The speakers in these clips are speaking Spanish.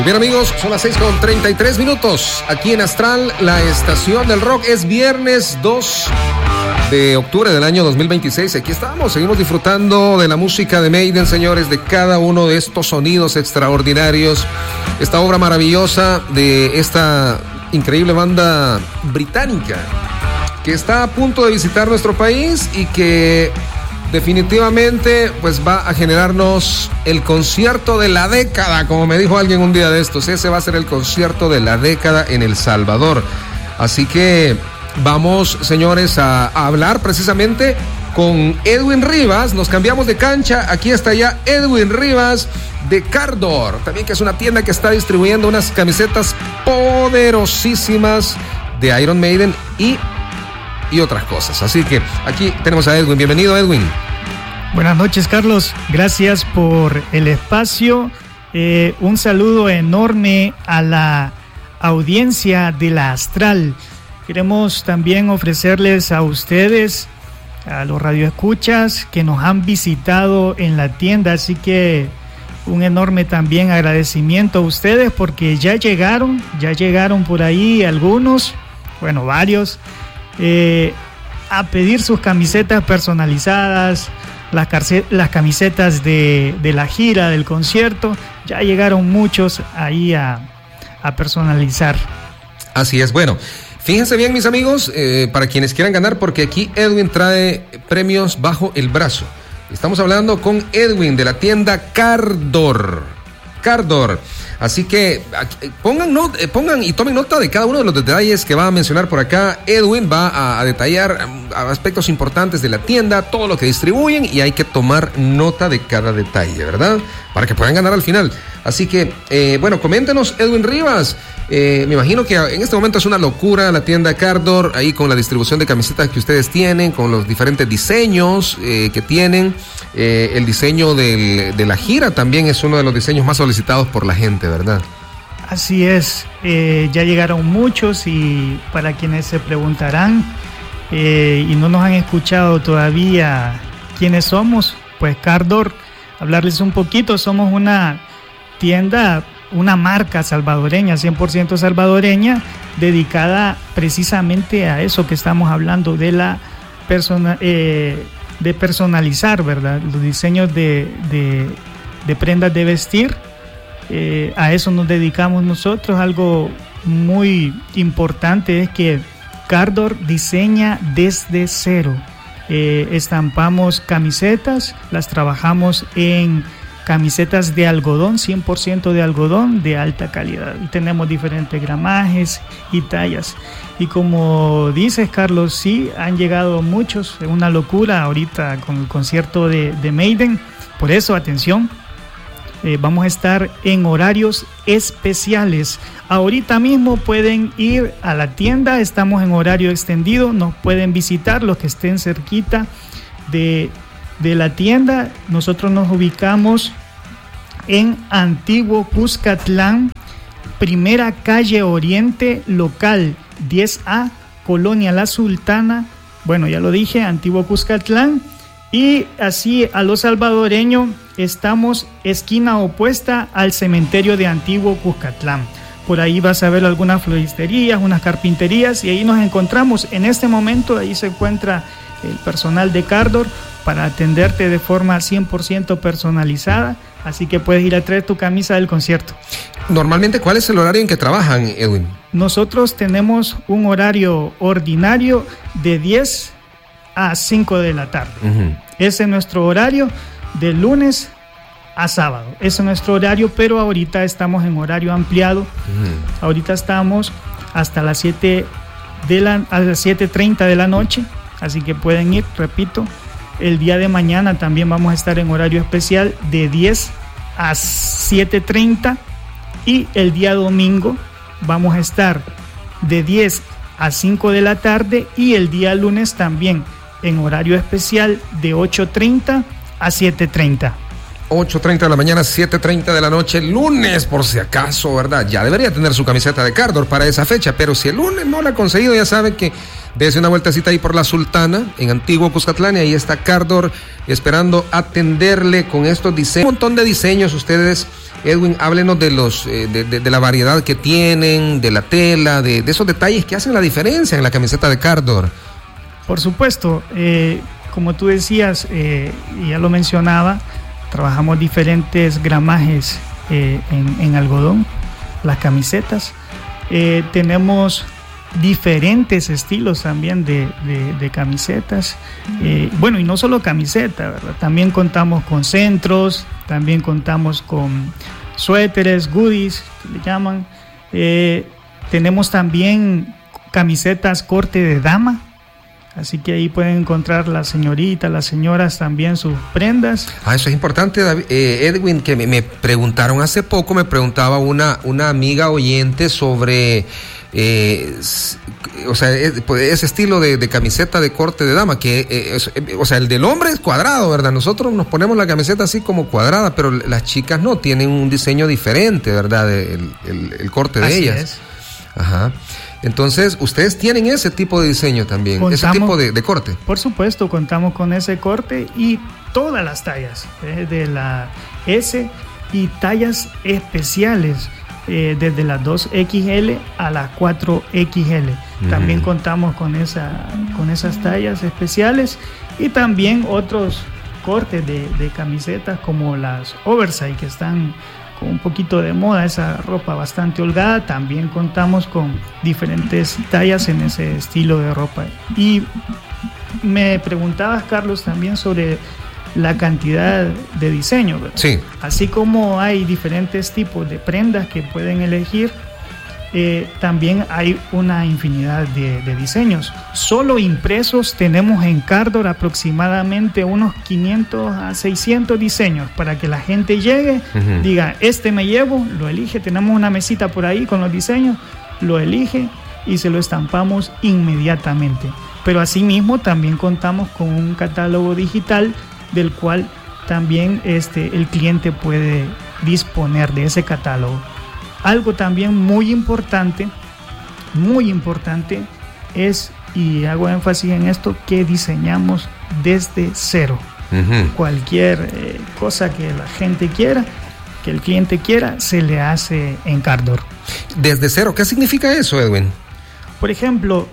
Bien amigos, son las 6:33 aquí en Astral, la estación del rock. Es viernes 2 de octubre del año 2026. Aquí estamos, seguimos disfrutando de la música de Maiden, señores, de cada uno de estos sonidos extraordinarios. Esta obra maravillosa de esta increíble banda británica que está a punto de visitar nuestro país y que definitivamente pues va a generarnos el concierto de la década, como me dijo alguien un día de estos. Ese va a ser el concierto de la década en El Salvador. Así que vamos, señores, a hablar precisamente con Edwin Rivas. Nos cambiamos de cancha, aquí está ya Edwin Rivas de Cardor, también, que es una tienda que está distribuyendo unas camisetas poderosísimas de Iron Maiden y otras cosas. Así que aquí tenemos a Edwin. Bienvenido, Edwin. Buenas noches, Carlos. Gracias por el espacio. Un saludo enorme a la audiencia de la Astral. Queremos también ofrecerles a ustedes, a los radioescuchas que nos han visitado en la tienda, así que un enorme también agradecimiento a ustedes porque ya llegaron por ahí algunos, bueno, varios, a pedir sus camisetas personalizadas, las camisetas de la gira, del concierto. Ya llegaron muchos ahí a personalizar. Así es. Bueno, fíjense bien, mis amigos, para quienes quieran ganar, porque aquí Edwin trae premios bajo el brazo. Estamos hablando con Edwin de la tienda Cardor. Así que pongan y tomen nota de cada uno de los detalles que va a mencionar por acá. Edwin va a detallar aspectos importantes de la tienda, todo lo que distribuyen, y hay que tomar nota de cada detalle, ¿verdad? Para que puedan ganar al final. Así que, bueno, coméntenos, Edwin Rivas. Me imagino que en este momento es una locura la tienda Cardor, ahí con la distribución de camisetas que ustedes tienen, con los diferentes diseños que tienen. El diseño de la gira también es uno de los diseños más solicitados por la gente, ¿verdad? Así es, ya llegaron muchos, y para quienes se preguntarán y no nos han escuchado todavía quiénes somos, pues Cardor, hablarles un poquito. Somos una tienda, una marca salvadoreña, 100% salvadoreña, dedicada precisamente a eso que estamos hablando, de la de personalizar, ¿verdad? Los diseños de prendas de vestir. A eso nos dedicamos nosotros. Algo muy importante es que Cardor diseña desde cero. Estampamos camisetas, las trabajamos en camisetas de algodón, 100% de algodón, de alta calidad. Y tenemos diferentes gramajes y tallas. Y como dices, Carlos, sí, han llegado muchos. Es una locura ahorita con el concierto de Maiden. Por eso, atención, vamos a estar en horarios especiales. Ahorita mismo pueden ir a la tienda, estamos en horario extendido, nos pueden visitar los que estén cerquita de la tienda. Nosotros nos ubicamos en Antiguo Cuscatlán, primera calle Oriente, local 10A, Colonia La Sultana. Bueno, ya lo dije, Antiguo Cuscatlán. Y así a los salvadoreños estamos esquina opuesta al cementerio de Antiguo Cuscatlán. Por ahí vas a ver algunas floristerías, unas carpinterías, y ahí nos encontramos. En este momento ahí se encuentra el personal de Cardor para atenderte de forma 100% personalizada. Así que puedes ir a traer tu camisa del concierto. Normalmente, ¿cuál es el horario en que trabajan, Edwin? Nosotros tenemos un horario ordinario de 10 a 5 de la tarde. Uh-huh. Ese es nuestro horario de lunes a sábado. Ese es nuestro horario, pero ahorita estamos en horario ampliado. Uh-huh. Ahorita estamos hasta las 7:30 de la noche. Así que pueden ir, repito. El día de mañana también vamos a estar en horario especial de 10 a 7:30. Y el día domingo vamos a estar de 10 a 5 de la tarde. Y el día lunes también en horario especial de 8:30 a 7:30. 8:30 de la mañana, 7:30 de la noche, lunes, por si acaso, ¿verdad? Ya debería tener su camiseta de Cardor para esa fecha, pero si el lunes no la ha conseguido, ya sabe que Dese una vueltecita ahí por la Sultana, en Antiguo Cuscatlán, y ahí está Cardor esperando atenderle con estos diseños. Un montón de diseños ustedes, Edwin, háblenos de los de la variedad que tienen, de la tela, de esos detalles que hacen la diferencia en la camiseta de Cardor. Por supuesto, como tú decías, y ya lo mencionaba, trabajamos diferentes gramajes en algodón, las camisetas. Tenemos diferentes estilos también de camisetas. Bueno, y no solo camiseta, ¿verdad? También contamos con centros, también contamos con suéteres, goodies, que le llaman. Tenemos también camisetas corte de dama. Así que ahí pueden encontrar las señoritas, las señoras también sus prendas. Eso es importante, David, Edwin, que me preguntaron hace poco, me preguntaba una amiga oyente sobre, ese estilo de camiseta de corte de dama, que, el del hombre es cuadrado, ¿verdad? Nosotros nos ponemos la camiseta así como cuadrada, pero las chicas no, tienen un diseño diferente, ¿verdad? El corte de así ellas. Es. Ajá. Entonces, ustedes tienen ese tipo de diseño también, ese tipo de corte. Por supuesto, contamos con ese corte y todas las tallas, de la S y tallas especiales, desde las 2XL a las 4XL. También contamos con esas tallas especiales y también otros cortes de camisetas como las oversize, que están un poquito de moda, esa ropa bastante holgada. También contamos con diferentes tallas en ese estilo de ropa. Y me preguntabas, Carlos, también sobre la cantidad de diseño, ¿verdad? Sí. Así como hay diferentes tipos de prendas que pueden elegir, también hay una infinidad de diseños. Solo impresos tenemos en Cardor aproximadamente unos 500 a 600 diseños para que la gente llegue, diga, este me llevo, lo elige. Tenemos una mesita por ahí con los diseños, lo elige y se lo estampamos inmediatamente. Pero asimismo también contamos con un catálogo digital del cual también el cliente puede disponer de ese catálogo. Algo también muy importante es, y hago énfasis en esto, que diseñamos desde cero. Cualquier cosa que la gente quiera, que el cliente quiera, se le hace en Cardor. ¿Desde cero? ¿Qué significa eso, Edwin? Por ejemplo,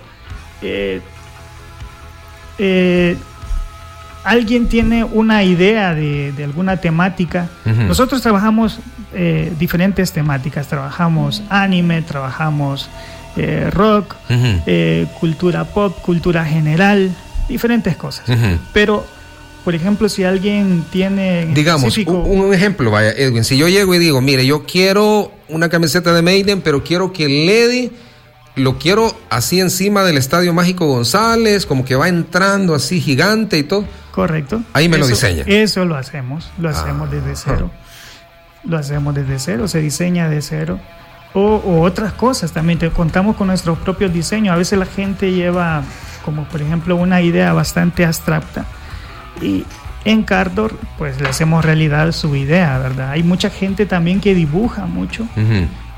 alguien tiene una idea de alguna temática. Nosotros trabajamos diferentes temáticas. Trabajamos anime, trabajamos rock, cultura pop, cultura general, diferentes cosas. Pero, por ejemplo, si alguien tiene... Digamos, un ejemplo, vaya, Edwin. Si yo llego y digo, mire, yo quiero una camiseta de Maiden, pero quiero que Lady... lo quiero así encima del Estadio Mágico González, como que va entrando así gigante y todo. Correcto. Ahí me lo diseña. Eso lo hacemos desde cero. Lo hacemos desde cero, se diseña de cero. O otras cosas también, contamos con nuestros propios diseños. A veces la gente lleva, como por ejemplo, una idea bastante abstracta y en Cardor pues le hacemos realidad su idea, ¿verdad? Hay mucha gente también que dibuja mucho.